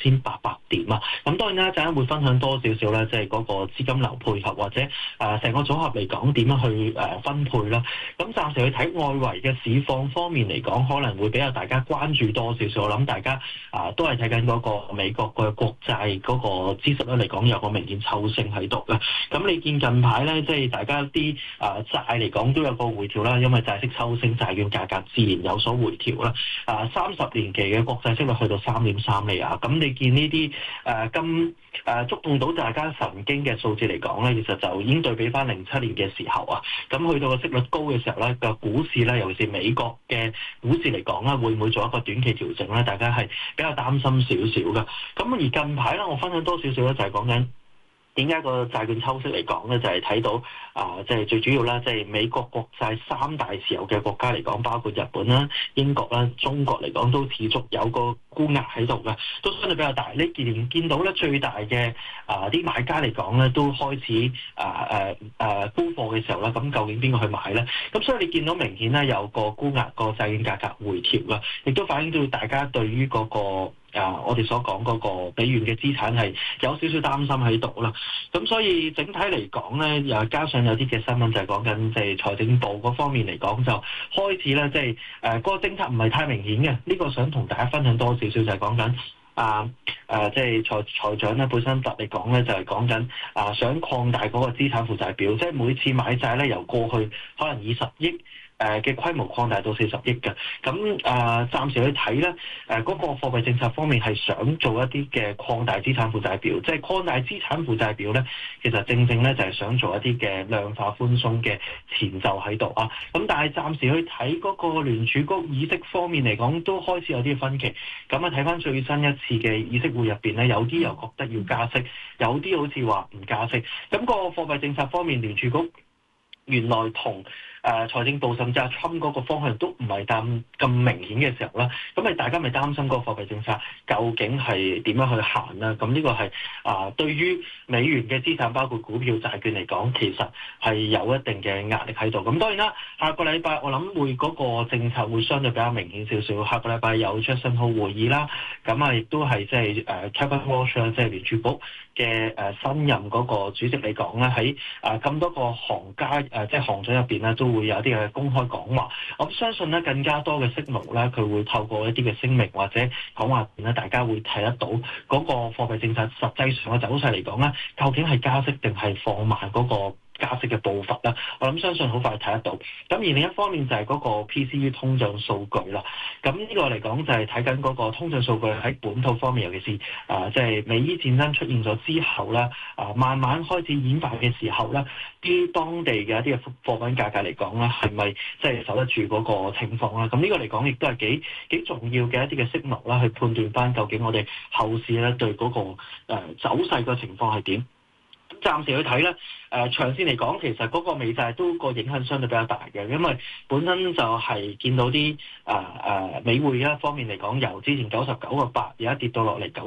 6,800點啊。咁當然啦，陣間會分享多少少咧，即係嗰個資金流配合或者成個組合嚟講點樣去分配啦。咁暫時去睇外圍嘅市況方面嚟講，可能會比較大家關注多少少。我諗大家都係睇緊嗰個美國嘅國債嗰個孳息率嚟講有個明顯抽升喺度嘅。咁你見近排咧，即係大家啲債嚟講都有個回調啦，因為債息抽升，債券價格自然有所回調啦。30年期嘅國債息率去到3.3厘啊，咁你見呢啲咁觸動到大家神經嘅數字嚟講咧，其實就已經對比翻07年嘅時候啊，咁去到個息率高嘅時候咧，個股市咧，尤其是美國嘅股市嚟講咧，會唔會做一個短期調整咧？大家係比較擔心少少嘅。咁而近排咧，我分享多少少咧，就係講緊點解個債券抽息嚟講咧，就係睇到即係最主要啦，即係美國國債3大持有嘅國家嚟講，包括日本啦、英國啦、中國嚟講，都持續有個沽壓喺度嘅，都相對比較大。呢幾年見到咧，最大嘅啲買家嚟講咧，都開始沽貨嘅時候啦，咁究竟邊個去買咧？咁所以你見到明顯咧有個沽壓，個債券價格回調啦，亦都反映到大家對於嗰個我哋所講嗰個美元嘅資產係有少少擔心喺度啦。咁所以整體嚟講咧，又加上有啲嘅新聞就係講緊即係財政部嗰方面嚟講，就開始咧即係嗰個政策唔係太明顯嘅。呢個想同大家分享多少少，就係講緊即係財長咧，貝辛特嚟講咧，就係講緊想擴大嗰個資產負債表，即係每次買債咧由過去可能20億嘅規模擴大到40億嘅。咁暫時去睇咧，嗰個貨幣政策方面係想做一啲嘅擴大資產負債表，即係擴大資產負債表咧，其實正正咧就係想做一啲嘅量化寬鬆嘅前奏喺度啊。咁但係暫時去睇嗰個聯儲局議息方面嚟講，都開始有啲分歧。咁睇翻最新一次嘅議息會入邊咧，有啲又覺得要加息，有啲好似話唔加息。咁個貨幣政策方面，聯儲局原來同財政部甚至阿 Trump 嗰個方向都唔係咁明顯嘅時候啦，咁大家咪擔心嗰個貨幣政策究竟係點樣去行啦？咁呢個係對於美元嘅資產，包括股票、債券嚟講，其實係有一定嘅壓力喺度。咁當然啦，下個禮拜我諗會嗰個政策會相對比較明顯少少。下個禮拜有 Jackson Hole 會議啦，咁亦都係即係Kevin Warsh 即係聯儲局嘅新任嗰個主席嚟講咧，喺咁多個行家即係行長入邊咧，都會有一啲嘅公開講話。我相信咧更加多嘅息奴咧，佢會透過一啲嘅聲明或者講話咧，大家會睇得到嗰個貨幣政策實際上嘅走勢嚟講咧，究竟係加息定係放慢嗰個加息嘅步伐啦。我諗相信好快睇得到。咁而另一方面就係嗰個 PCE 通脹數據啦。咁呢個嚟講就係睇緊嗰個通脹數據喺本土方面，尤其是即係美伊戰爭出現咗之後啦，慢慢開始演化嘅時候咧，啲當地嘅一啲嘅貨品價格嚟講咧，係咪即係守得住嗰個情況啦？咁呢個嚟講亦都係幾重要嘅一啲嘅息率啦，去判斷翻究竟我哋後市咧對嗰個走勢個情況係點。暫時去睇咧，長線嚟講，其實嗰個美債都個影響相對比較大嘅，因為本身就係見到啲美匯一方面嚟講，由之前99.8而家跌到落嚟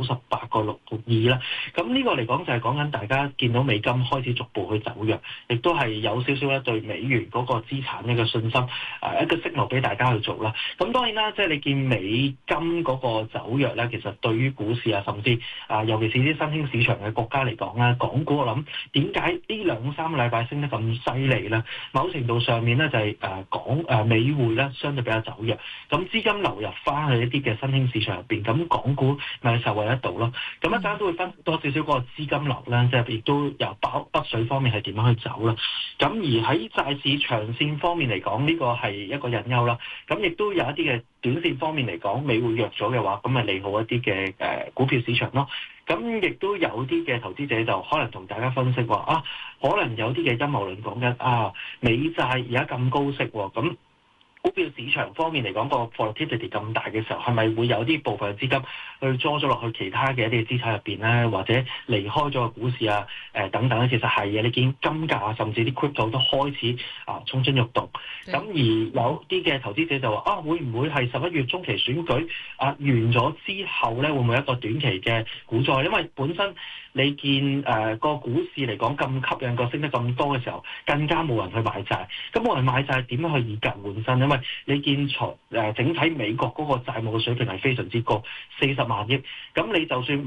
98.62啦。咁呢個嚟講就係講緊大家見到美金開始逐步去走弱，亦都係有少少咧對美元嗰個資產呢個信心一個息率俾大家去做啦。咁當然啦，即係你見美金嗰個走弱咧，其實對於股市啊，甚至尤其是啲新興市場嘅國家嚟講咧，港股我諗點解呢2-3個禮拜升得咁犀利咧？某程度上面咧就係美匯咧相對比較走弱，咁資金流入翻去一啲嘅新興市場入邊，咁港股咪受惠得到咯。咁一陣間都會分多少少嗰個資金流咧，即係亦都由北水方面係點樣去走啦。咁而喺債市長線方面嚟講，呢個係一個隱憂啦。咁亦都有一啲嘅短線方面嚟講，美匯弱咗嘅話，咁咪利好一啲嘅股票市場咯。咁亦都有啲嘅投資者就可能同大家分析話可能有啲嘅陰謀論講緊美債而家咁高息喎，咁股票市場方面嚟講，個 volatility 咁大嘅時候，係咪會有啲部分資金去裝咗落去其他嘅一啲資產入邊咧，或者離開咗個股市等等咧？其實係嘅，你見金價甚至啲 crypto 都開始蠢蠢欲動。咁而有啲嘅投資者就話會唔會係11月中期選舉完咗之後咧，會唔會一個短期嘅股災？因為本身你見個股市嚟講咁吸引，個升得咁多嘅時候，更加冇人去買債。咁冇人買債點樣去以價換新？因為你見整體美國嗰個債務嘅水平係非常之高，40萬億。咁你就算